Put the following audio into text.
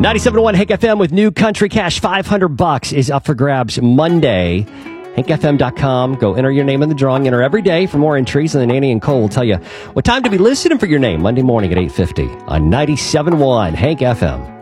97.1 Hank FM with new country cash. $500 is up for grabs Monday. HankFM.com. Go enter your name in the drawing. Enter every day for more entries, and then Annie and Cole will tell you what time to be listening for your name Monday morning at 8:50 on 97.1 Hank FM.